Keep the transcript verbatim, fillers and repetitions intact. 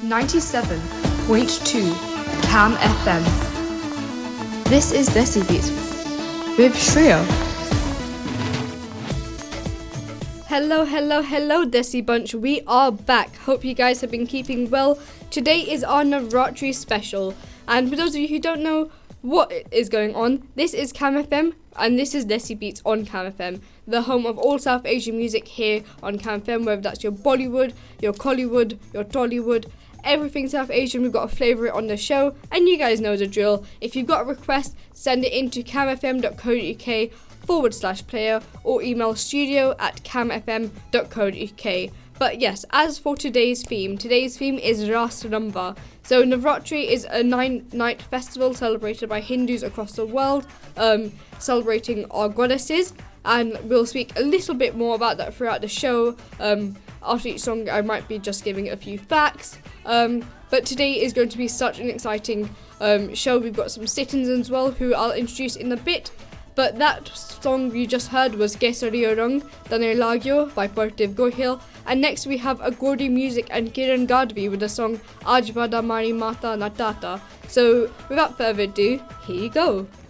ninety-seven point two Cam F M. This is Desi Beats with Shreya. Hello, hello, hello, Desi Bunch. We are back. Hope you guys have been keeping well. Today is our Navratri special. And for those of you who don't know what is going on, this is Cam F M and this is Desi Beats on Cam F M, the home of all South Asian music here on Cam F M, whether that's your Bollywood, your Collywood, your Tollywood, everything South Asian. We've got a flavour on the show, and you guys know the drill. If you've got a request, send it in to camfm.co.uk forward slash player or email studio at camfm.co.uk. But yes, as for today's theme, today's theme is Ras Ramba. So Navratri is a nine-night festival celebrated by Hindus across the world, um, celebrating our goddesses, and we'll speak a little bit more about that throughout the show. Um, after each song, I might be just giving a few facts. Um, but today is going to be such an exciting um, show. We've got some sit-ins as well, who I'll introduce in a bit. But that song you just heard was Kesariya Rang Tane Lagyo by Partiv Gohil. And next we have Agordi Music and Kiran Gadvi with the song Aaj Vada Mari Mata Natata. So without further ado, here you go.